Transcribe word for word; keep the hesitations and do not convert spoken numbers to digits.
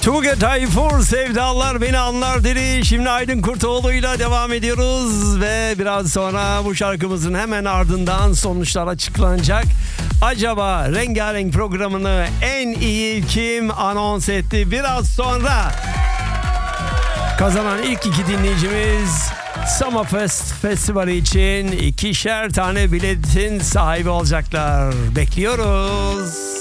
Tuğge Tayfur Sevdalar Beni Anlar dedi. Şimdi Aydın Kurtoğlu'yla devam ediyoruz ve biraz sonra bu şarkımızın hemen ardından sonuçlar açıklanacak. Acaba Rengarenk programını en iyi kim anons etti? Biraz sonra kazanan ilk iki dinleyicimiz Summerfest Festivali için ikişer tane biletin sahibi olacaklar. Bekliyoruz.